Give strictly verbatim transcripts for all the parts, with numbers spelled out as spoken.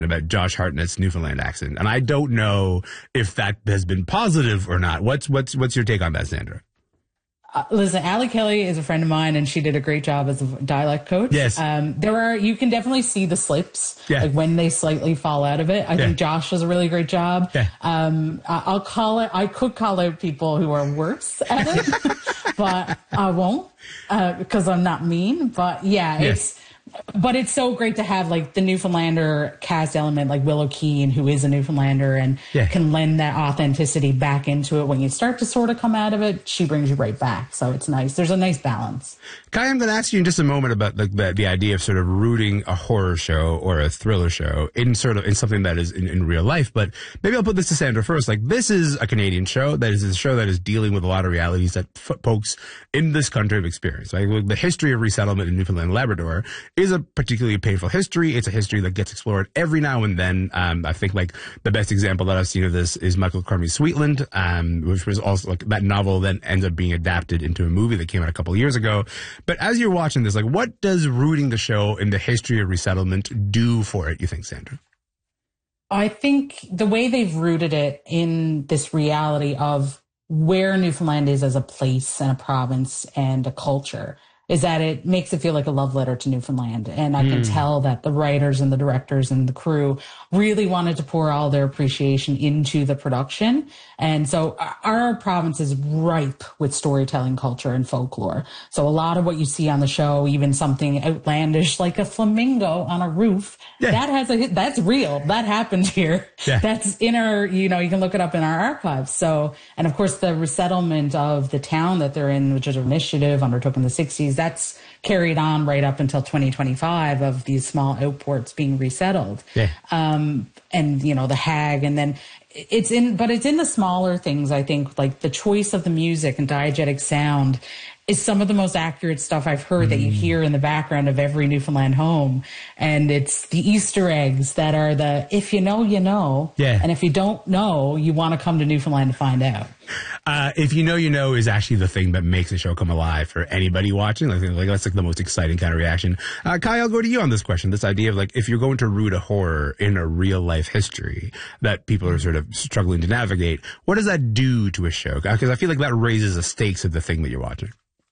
about Josh Hartnett's Newfoundland accent, and I don't know if that has been positive or not. What's what's what's your take on that, Sandra? Uh, listen, Allie Kelly is a friend of mine, and she did a great job as a dialect coach. Yes. Um, there are, you can definitely see the slips, yeah. like when they slightly fall out of it. I yeah. think Josh does a really great job. Yeah. Um, I'll call it, I could call out people who are worse at it, but I won't, uh, because I'm not mean. But yeah, yes. it's, but it's so great to have like the Newfoundlander cast element, like Willow Keane, who is a Newfoundlander and yeah. can lend that authenticity back into it. When you start to sort of come out of it, she brings you right back. So it's nice. There's a nice balance. Kai, I'm going to ask you in just a moment about the, the, the idea of sort of rooting a horror show or a thriller show in sort of in something that is in, in real life. But maybe I'll put this to Sandra first. Like, this is a Canadian show that is a show that is dealing with a lot of realities that f- folks in this country have experienced. Like, the history of resettlement in Newfoundland and Labrador is a particularly painful history. It's a history that gets explored every now and then. Um, I think like the best example that I've seen of this is Michael Crumey's Sweetland, um, which was also like that novel then ends up being adapted into a movie that came out a couple of years ago. But as you're watching this, like, what does rooting the show in the history of resettlement do for it, you think, Sandra? I think the way they've rooted it in this reality of where Newfoundland is as a place and a province and a culture is that it makes it feel like a love letter to Newfoundland. And I mm. can tell that the writers and the directors and the crew really wanted to pour all their appreciation into the production. And so our province is ripe with storytelling culture and folklore. So a lot of what you see on the show, even something outlandish like a flamingo on a roof, yeah. that has a, that's real. That happened here. Yeah. That's in our, you know, you can look it up in our archives. So, and of course the resettlement of the town that they're in, which is an initiative undertook in the sixties, that's carried on right up until twenty twenty-five of these small outports being resettled. Yeah. Um, and, you know, the Hag, and then it's in, but it's in the smaller things, I think, like the choice of the music and diegetic sound is some of the most accurate stuff I've heard mm. that you hear in the background of every Newfoundland home. And it's the Easter eggs that are the, if you know, you know. Yeah. And if you don't know, you want to come to Newfoundland to find out. Uh, if you know, you know is actually the thing that makes the show come alive for anybody watching. Like, like that's like the most exciting kind of reaction. Uh, Kai, I'll go to you on this question. This idea of like, if you're going to root a horror in a real life history that people are sort of struggling to navigate, what does that do to a show? Because I feel like that raises the stakes of the thing that you're watching.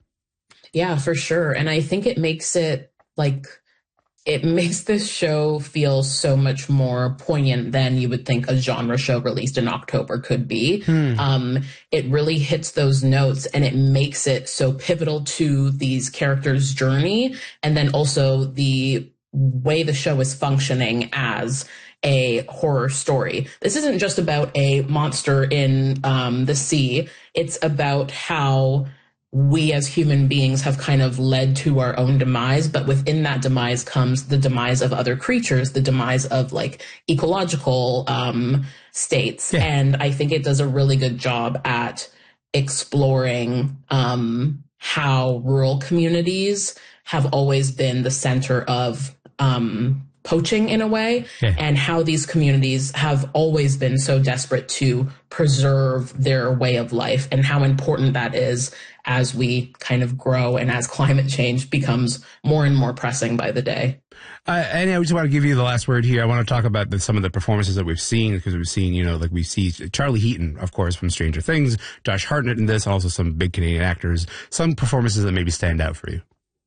Yeah, for sure. And I think it makes it like, it makes this show feel so much more poignant than you would think a genre show released in October could be. Hmm. Um, it really hits those notes and it makes it so pivotal to these characters' journey. And then also the way the show is functioning as a horror story. This isn't just about a monster in um, the sea. It's about how we as human beings have kind of led to our own demise, but within that demise comes the demise of other creatures, the demise of like ecological um, states. Yeah. And I think it does a really good job at exploring um, how rural communities have always been the center of um, poaching in a way, yeah. and how these communities have always been so desperate to preserve their way of life and how important that is as we kind of grow and as climate change becomes more and more pressing by the day. Uh, and I just want to give you the last word here. I want to talk about the, some of the performances that we've seen, because we've seen, you know, like we see Charlie Heaton, of course, from Stranger Things, Josh Hartnett in this, also some big Canadian actors, some performances that maybe stand out for you.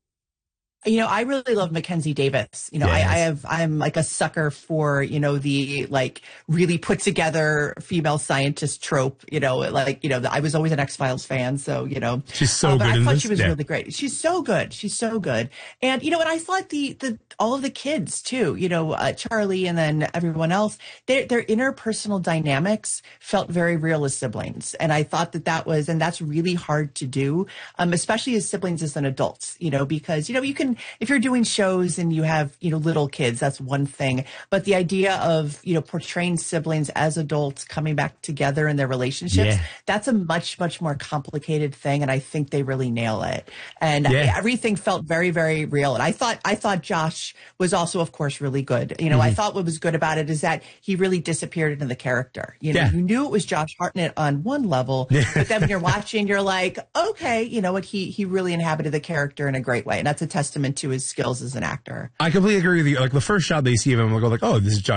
You know, I really love Mackenzie Davis. You know, yes. I, I have, I'm like a sucker for, you know, the like really put together female scientist trope, you know, like, you know, I was always an X-Files fan. So, you know, she's so uh, good. But I in thought this. she was yeah. really great. She's so good. She's so good. And, you know, and I thought the, the, all of the kids too, you know, uh, Charlie and then everyone else, their, their interpersonal dynamics felt very real as siblings. And I thought that that was, and that's really hard to do, um, especially as siblings as an adults, you know, because, you know, you can, if you're doing shows and you have, you know, little kids, that's one thing. But the idea of, you know, portraying siblings as adults coming back together in their relationships, yeah. that's a much, much more complicated thing. And I think they really nail it. And yeah. everything felt very, very real. And I thought, I thought Josh was also, of course, really good. You know, mm-hmm. I thought what was good about it is that he really disappeared into the character. You know, yeah. you knew it was Josh Hartnett on one level, but then when you're watching, you're like, okay, you know what, he, he really inhabited the character in a great way. And that's a testament to his skills as an actor. I completely agree with you. Like the first shot they see of him, we'll go like, oh, this is Josh